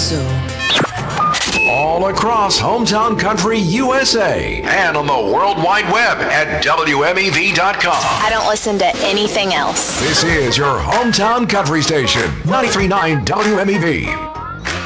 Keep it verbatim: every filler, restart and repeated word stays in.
so. All across Hometown Country U S A and on the World Wide Web at W M E V dot com. I don't listen to anything else. This is your Hometown Country Station, ninety-three point nine W M E V.